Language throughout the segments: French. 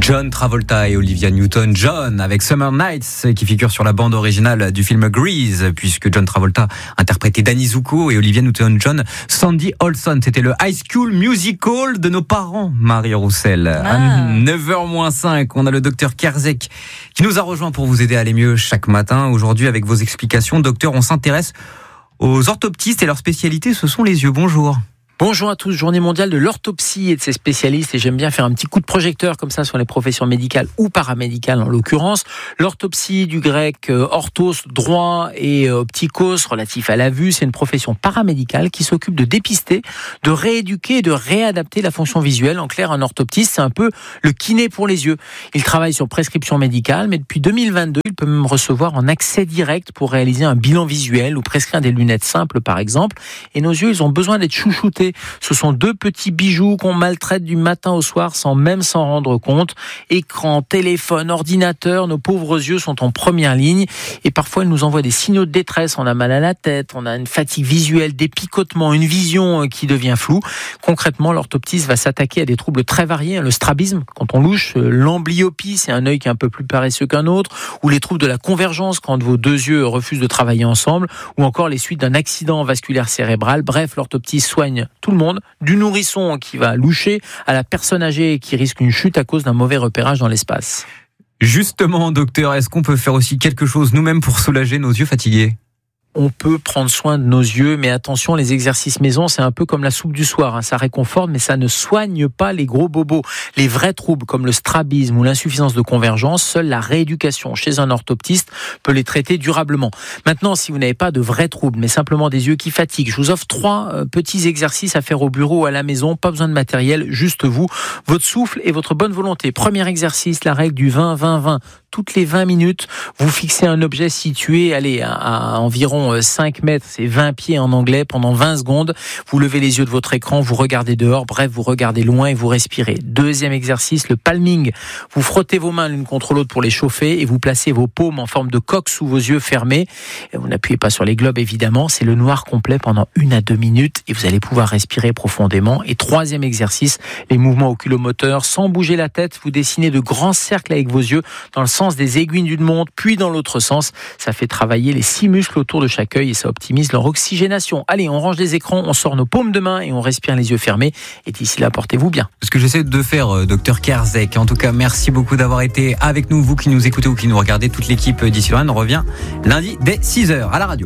John Travolta et Olivia Newton-John avec Summer Nights qui figure sur la bande originale du film Grease, puisque John Travolta interprétait Danny Zuko et Olivia Newton-John Sandy Olson. C'était le High School Musical de nos parents, Marie Roussel. À 9h-5, on a le docteur Kerzek qui nous a rejoint pour vous aider à aller mieux chaque matin. Aujourd'hui, avec vos explications, docteur, on s'intéresse aux orthoptistes et leur spécialité, ce sont les yeux. Bonjour. Bonjour à tous, journée mondiale de l'orthopsie et de ses spécialistes, et j'aime bien faire un petit coup de projecteur comme ça sur les professions médicales ou paramédicales en l'occurrence. L'orthopsie, du grec orthos, droit, et optikos, relatif à la vue, c'est une profession paramédicale qui s'occupe de dépister, de rééduquer et de réadapter la fonction visuelle. En clair, un orthoptiste, c'est un peu le kiné pour les yeux. Il travaille sur prescription médicale, mais depuis 2022, il peut même recevoir en accès direct pour réaliser un bilan visuel ou prescrire des lunettes simples par exemple. Et nos yeux, ils ont besoin d'être chouchoutés. Ce sont deux petits bijoux qu'on maltraite du matin au soir sans même s'en rendre compte. Écran, téléphone, ordinateur, nos pauvres yeux sont en première ligne et parfois ils nous envoient des signaux de détresse. On a mal à la tête, on a une fatigue visuelle, des picotements, une vision qui devient floue. Concrètement, l'orthoptiste va s'attaquer à des troubles très variés. Le strabisme, quand on louche, l'amblyopie, c'est un œil qui est un peu plus paresseux qu'un autre, ou les troubles de la convergence quand vos deux yeux refusent de travailler ensemble, ou encore les suites d'un accident vasculaire cérébral. Bref, l'orthoptiste soigne tout le monde, du nourrisson qui va loucher à la personne âgée qui risque une chute à cause d'un mauvais repérage dans l'espace. Justement, docteur, est-ce qu'on peut faire aussi quelque chose nous-mêmes pour soulager nos yeux fatigués ? On peut prendre soin de nos yeux, mais attention, les exercices maison, c'est un peu comme la soupe du soir. Ça réconforte, mais ça ne soigne pas les gros bobos. Les vrais troubles, comme le strabisme ou l'insuffisance de convergence, seule la rééducation chez un orthoptiste peut les traiter durablement. Maintenant, si vous n'avez pas de vrais troubles, mais simplement des yeux qui fatiguent, je vous offre 3 petits exercices à faire au bureau ou à la maison. Pas besoin de matériel, juste vous, votre souffle et votre bonne volonté. Premier exercice, la règle du 20-20-20. Toutes les 20 minutes, vous fixez un objet situé à environ 5 mètres, c'est 20 pieds en anglais, pendant 20 secondes. Vous levez les yeux de votre écran, vous regardez dehors, bref, vous regardez loin et vous respirez. Deuxième exercice, le palming. Vous frottez vos mains l'une contre l'autre pour les chauffer et vous placez vos paumes en forme de coque sous vos yeux fermés. Et vous n'appuyez pas sur les globes, évidemment. C'est le noir complet pendant 1 à 2 minutes et vous allez pouvoir respirer profondément. Et troisième exercice, les mouvements oculomoteurs. Sans bouger la tête, vous dessinez de grands cercles avec vos yeux dans le sens des aiguilles d'une montre, puis dans l'autre sens. Ça fait travailler les 6 muscles autour de chaque œil et ça optimise leur oxygénation. Allez, on range les écrans, on sort nos paumes de main et on respire les yeux fermés. Et d'ici là, portez-vous bien. Ce que j'essaie de faire, docteur Kerzek. En tout cas, merci beaucoup d'avoir été avec nous, vous qui nous écoutez ou qui nous regardez. Toute l'équipe d'Ici Lorraine revient lundi dès 6h à la radio.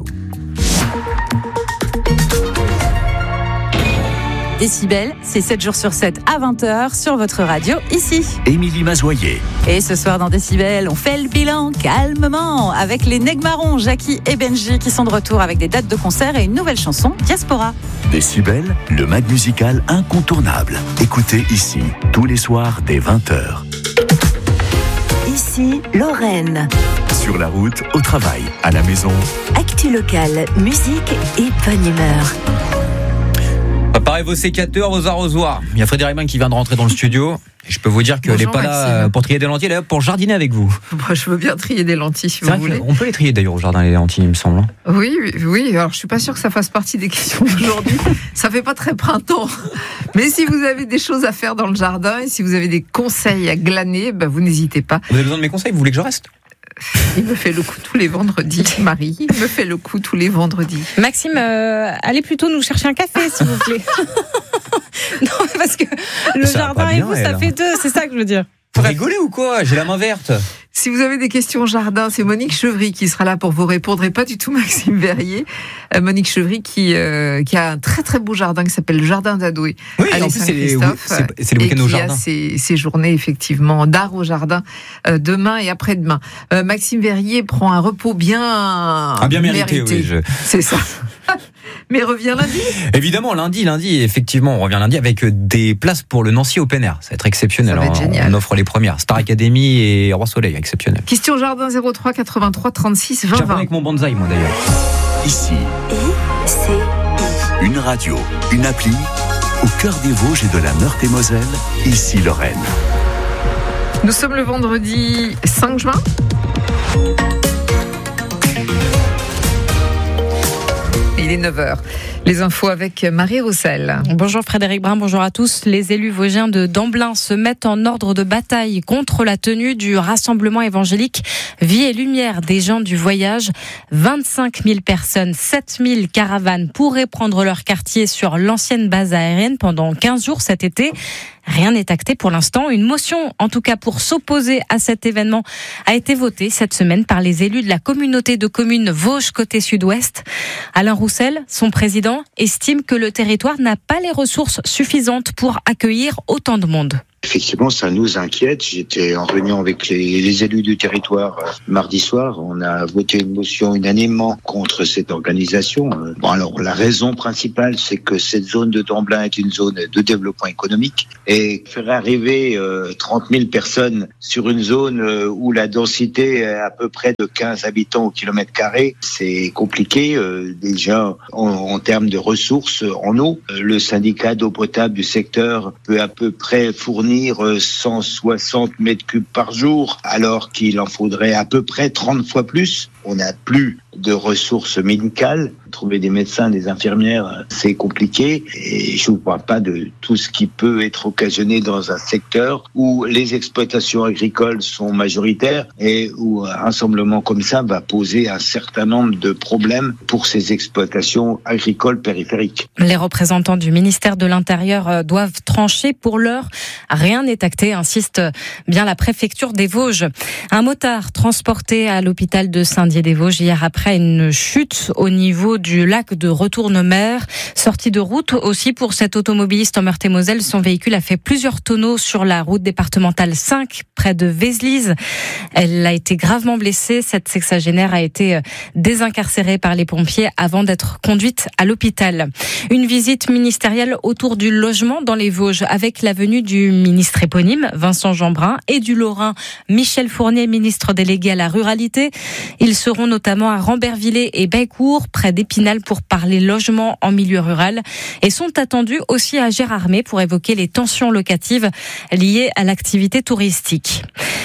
Décibel, c'est 7 jours sur 7 à 20h sur votre radio, ici. Émilie Mazoyer. Et ce soir dans Décibel, on fait le bilan calmement avec les Nègres Marrons, Jackie et Benji qui sont de retour avec des dates de concert et une nouvelle chanson, Diaspora. Décibel, le mag musical incontournable. Écoutez ici, tous les soirs dès 20h. Ici, Lorraine. Sur la route, au travail, à la maison. Actu locale, musique et bonne humeur. Préparez vos sécateurs, vos arrosoirs. Il y a Frédéric Mann qui vient de rentrer dans le studio. Et je peux vous dire qu'elle n'est pas là pour trier des lentilles, elle est là pour jardiner avec vous. Moi, je veux bien trier des lentilles si vous voulez. On peut les trier d'ailleurs au jardin, les lentilles, il me semble. Oui. Alors, je suis pas sûre que ça fasse partie des questions d'aujourd'hui. Ça fait pas très printemps. Mais si vous avez des choses à faire dans le jardin et si vous avez des conseils à glaner, vous n'hésitez pas. Vous avez besoin de mes conseils ? Vous voulez que je reste ? Il me fait le coup tous les vendredis, Marie. Il me fait le coup tous les vendredis. Maxime, allez plutôt nous chercher un café, s'il vous plaît. Non, parce que le jardin et vous, ça fait 2, c'est ça que je veux dire. Vous rigolez ou quoi ? J'ai la main verte. Si vous avez des questions au jardin, c'est Monique Chevry qui sera là pour vous répondre et pas du tout Maxime Verrier. Monique Chevry qui a un très très beau jardin qui s'appelle le Jardin d'Adoué. Oui, en plus c'est le week-end au jardin. Et qui a ses journées effectivement d'art au jardin demain et après-demain. Maxime Verrier prend un repos bien mérité. Oui, c'est ça. Mais revient lundi. Évidemment, lundi, effectivement, on revient lundi avec des places pour le Nancy Open Air. Ça va être exceptionnel. Ça va être génial. On offre les premières. Star Academy et Roi Soleil, exceptionnel. Question jardin 03 83 36 20 20. 20. Avec mon bonsaï, moi d'ailleurs. Ici, une radio, une appli, au cœur des Vosges et de la Meurthe-et-Moselle, ici Lorraine. Nous sommes le vendredi 5 juin. Il est 9h. Les infos avec Marie Roussel. Bonjour Frédéric Brun, bonjour à tous. Les élus vosgiens de Damblin se mettent en ordre de bataille contre la tenue du rassemblement évangélique Vie et Lumière des gens du voyage. 25 000 personnes, 7 000 caravanes pourraient prendre leur quartier sur l'ancienne base aérienne pendant 15 jours cet été. Rien n'est acté pour l'instant. Une motion, en tout cas pour s'opposer à cet événement, a été votée cette semaine par les élus de la communauté de communes Vosges côté sud-ouest. Alain Roussel, son président, estime que le territoire n'a pas les ressources suffisantes pour accueillir autant de monde. Effectivement, ça nous inquiète. J'étais en réunion avec les élus du territoire mardi soir. On a voté une motion unanimement contre cette organisation. Bon, alors, la raison principale, c'est que cette zone de Damblin est une zone de développement économique. Et faire arriver 30 000 personnes sur une zone où la densité est à peu près de 15 habitants au kilomètre carré, c'est compliqué. Déjà, en termes de ressources en eau, le syndicat d'eau potable du secteur peut à peu près fournir 160 mètres cubes par jour, alors qu'il en faudrait à peu près 30 fois plus. On n'a plus de ressources médicales. Trouver des médecins, des infirmières, c'est compliqué. Et je ne vois pas de tout ce qui peut être occasionné dans un secteur où les exploitations agricoles sont majoritaires et où un rassemblement comme ça va poser un certain nombre de problèmes pour ces exploitations agricoles périphériques. Les représentants du ministère de l'Intérieur doivent trancher. Pour l'heure, rien n'est acté, insiste bien la préfecture des Vosges. Un motard transporté à l'hôpital de Saint-Dié-des-Vosges hier après une chute au niveau du lac de Retourne-Mer. Sortie de route aussi pour cet automobiliste en Meurthe-et-Moselle. Son véhicule a fait plusieurs tonneaux sur la route départementale 5 près de Vézelise. Elle a été gravement blessée. Cette sexagénaire a été désincarcérée par les pompiers avant d'être conduite à l'hôpital. Une visite ministérielle autour du logement dans les Vosges avec la venue du ministre éponyme Vincent Jeanbrun et du Lorrain Michel Fournier, ministre délégué à la ruralité. Ils seront notamment à Rambervillers et Baillecourt, près d'Épinal, pour parler logement en milieu rural et sont attendus aussi à Gérardmer pour évoquer les tensions locatives liées à l'activité touristique.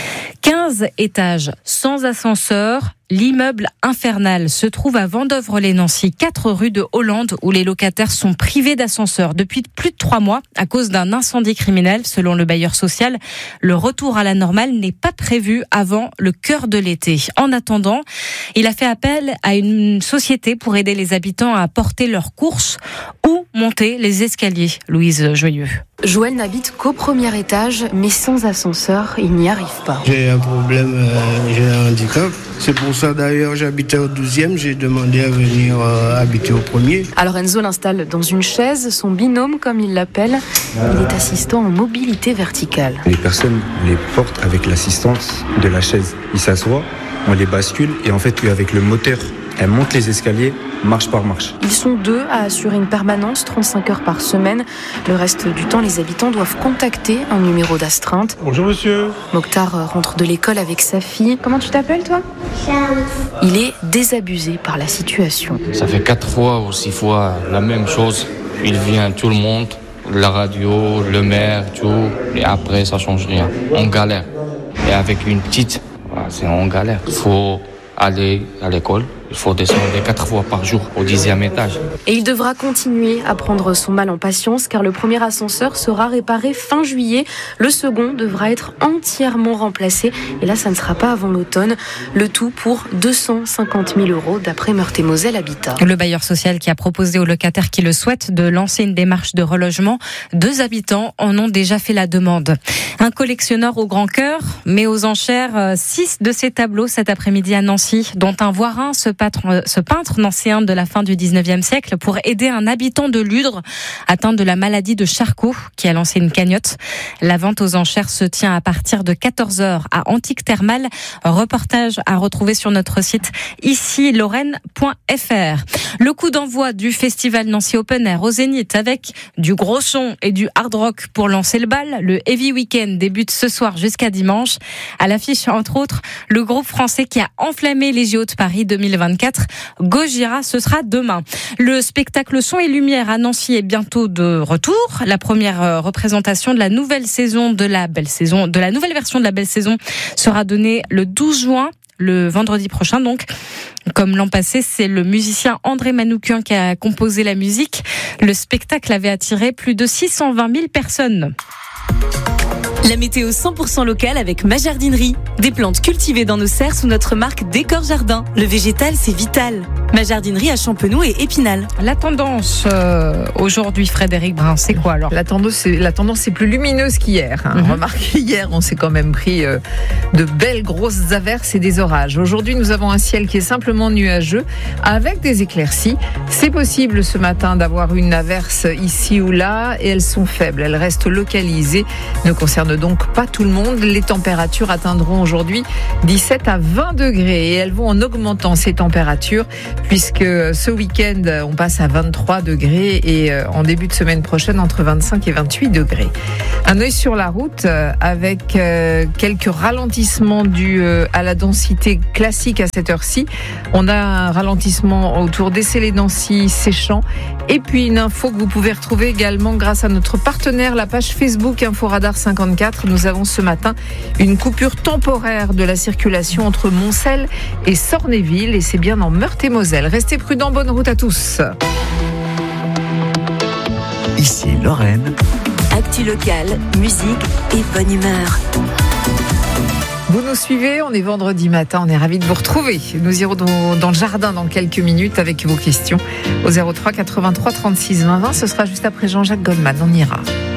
15 étages sans ascenseur. L'immeuble infernal se trouve à Vendeuvre-les-Nancy, 4 rue de Hollande, où les locataires sont privés d'ascenseur depuis plus de 3 mois à cause d'un incendie criminel. Selon le bailleur social, le retour à la normale n'est pas prévu avant le cœur de l'été. En attendant, il a fait appel à une société pour aider les habitants à porter leurs courses ou monter les escaliers. Louise Joyeux. Joël n'habite qu'au premier étage, mais sans ascenseur, il n'y arrive pas. J'ai un problème, j'ai un handicap. C'est pour ça d'ailleurs j'habitais au 12e, j'ai demandé à venir habiter au premier. Alors Enzo l'installe dans une chaise, son binôme comme il l'appelle. Il est assistant en mobilité verticale. Les personnes les portent avec l'assistance de la chaise. Ils s'assoient, on les bascule et en fait avec le moteur, elles montent les escaliers marche par marche. Ils sont 2 à assurer une permanence 35 heures par semaine. Le reste du temps, les habitants doivent contacter un numéro d'astreinte. Bonjour monsieur. Mokhtar rentre de l'école avec sa fille. Comment tu t'appelles toi ? Charles. Il est désabusé par la situation. Ça fait 4 fois ou 6 fois la même chose. Il vient tout le monde, la radio, le maire, tout. Et après, ça change rien. On galère. Et avec une petite, c'est on galère. Il faut aller à l'école. Il faut descendre 4 fois par jour au 10e étage. Et il devra continuer à prendre son mal en patience car le premier ascenseur sera réparé fin juillet. Le second devra être entièrement remplacé. Et là, ça ne sera pas avant l'automne. Le tout pour 250 000 € d'après Meurthe-et-Moselle Habitat. Le bailleur social qui a proposé aux locataires qui le souhaitent de lancer une démarche de relogement. 2 habitants en ont déjà fait la demande. Un collectionneur au grand cœur, mais aux enchères 6 de ses tableaux cet après-midi à Nancy, dont un voirin, ce peintre nancéen de la fin du 19e siècle, pour aider un habitant de Ludre atteint de la maladie de Charcot qui a lancé une cagnotte. La vente aux enchères se tient à partir de 14h à Antique Thermale. Reportage à retrouver sur notre site ici-lorraine.fr. Le coup d'envoi du festival Nancy Open Air au Zénith avec du gros son et du hard rock pour lancer le bal. Le Heavy Weekend débute ce soir jusqu'à dimanche. À l'affiche, entre autres, le groupe français qui a enflammé les JO de Paris 2024. Gojira, ce sera demain. Le spectacle Son et Lumière à Nancy est bientôt de retour. La première représentation de la nouvelle saison de la Belle Saison, de la nouvelle version de la Belle Saison sera donnée le 12 juin le vendredi prochain. Donc, comme l'an passé, c'est le musicien André Manoukian qui a composé la musique. Le spectacle avait attiré plus de 620 000 personnes. La météo 100% locale avec ma jardinerie. Des plantes cultivées dans nos serres sous notre marque Décor Jardin. Le végétal, c'est vital. Ma jardinerie à Champenoux et Épinal. La tendance aujourd'hui, Frédéric Brun, c'est quoi alors ? La tendance est plus lumineuse qu'hier. Remarquez, hier, on s'est quand même pris de belles grosses averses et des orages. Aujourd'hui, nous avons un ciel qui est simplement nuageux avec des éclaircies. C'est possible ce matin d'avoir une averse ici ou là et elles sont faibles. Elles restent localisées, ne concernent donc pas tout le monde. Les températures atteindront aujourd'hui 17 à 20 degrés et elles vont en augmentant ces températures puisque ce week-end on passe à 23 degrés et en début de semaine prochaine entre 25 et 28 degrés. Un œil sur la route avec quelques ralentissements dus à la densité classique à cette heure-ci. On a un ralentissement autour d'Essey-les-Nancy, Séchant et puis une info que vous pouvez retrouver également grâce à notre partenaire, la page Facebook Inforadar 54. Nous avons ce matin une coupure temporaire de la circulation entre Moncel et Sornéville et c'est bien en Meurthe-et-Moselle. Restez prudents, bonne route à tous. Ici Lorraine. Actu locale, musique et bonne humeur. Vous nous suivez, on est vendredi matin, on est ravis de vous retrouver. Nous irons dans le jardin dans quelques minutes avec vos questions au 03 83 36 20 20. Ce sera juste après Jean-Jacques Goldman, on ira.